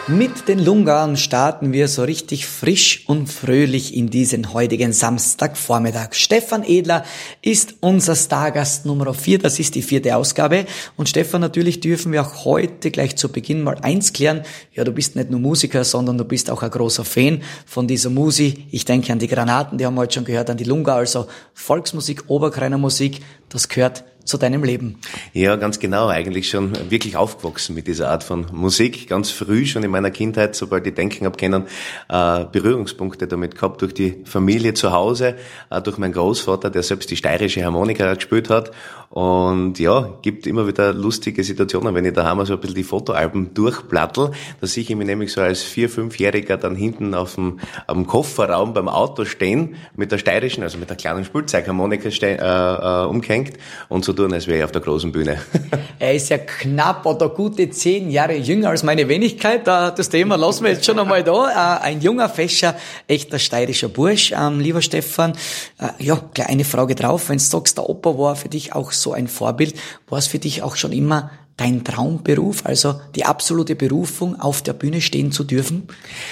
Mit den Lungaern starten wir so richtig frisch und fröhlich in diesen heutigen Samstagvormittag. Stefan Edler ist unser Stargast Nummer 4, das ist die 4. Ausgabe. Und Stefan, natürlich dürfen wir auch heute gleich zu Beginn mal eins klären. Ja, du bist nicht nur Musiker, sondern du bist auch ein großer Fan von dieser Musik. Ich denke an die Granaten, die haben wir heute schon gehört, an die Lungaer, also Volksmusik, Oberkreiner Musik, das gehört zu deinem Leben. Ja, ganz genau. Eigentlich schon wirklich aufgewachsen mit dieser Art von Musik. Ganz früh, schon in meiner Kindheit, sobald ich denken habe können, Berührungspunkte damit gehabt durch die Familie zu Hause, durch meinen Großvater, der selbst die steirische Harmonika gespielt hat. Und ja, gibt immer wieder lustige Situationen, wenn ich daheim so ein bisschen die Fotoalben durchplattel. Da sehe ich mich nämlich so als 4-, 5-Jähriger dann hinten am Kofferraum beim Auto stehen, mit der steirischen, also mit der kleinen Spielzeugharmonika umgehängt und so tun, als wäre ich auf der großen Bühne. Er ist ja knapp oder gute 10 Jahre jünger als meine Wenigkeit. Das Thema lassen wir jetzt schon einmal da. Ein junger, fescher, echter steirischer Bursch, lieber Stefan. Ja, gleich eine Frage drauf. Wenn du sagst, der Opa war für dich auch so ein Vorbild, war es für dich auch schon immer dein Traumberuf, also die absolute Berufung, auf der Bühne stehen zu dürfen?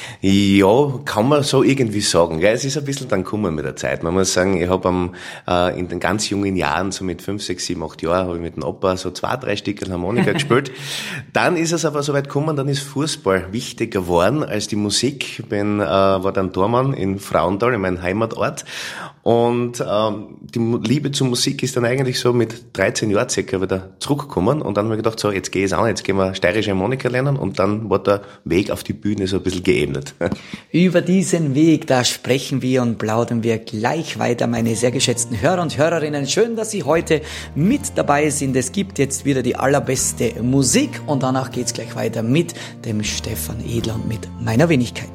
Ja, kann man so irgendwie sagen. Ja, es ist ein bisschen dann gekommen mit der Zeit. Man muss sagen, ich habe in den ganz jungen Jahren, so mit 5, 6, 7, 8 Jahren, habe ich mit dem Opa so 2, 3 Stücke Harmonika gespielt. Dann ist es aber so weit gekommen, dann ist Fußball wichtiger geworden als die Musik. War dann Tormann in Frauenthal, in meinem Heimatort. Und die Liebe zur Musik ist dann eigentlich so mit 13 Jahren circa wieder zurückgekommen. Und dann habe ich gedacht, so, jetzt gehe ich an, jetzt gehen wir steirische Harmonika lernen. Und dann war der Weg auf die Bühne so ein bisschen geebnet. Über diesen Weg, da sprechen wir und plaudern wir gleich weiter, meine sehr geschätzten Hörer und Hörerinnen. Schön, dass Sie heute mit dabei sind. Es gibt jetzt wieder die allerbeste Musik und danach geht's gleich weiter mit dem Stefan Edler und mit meiner Wenigkeit.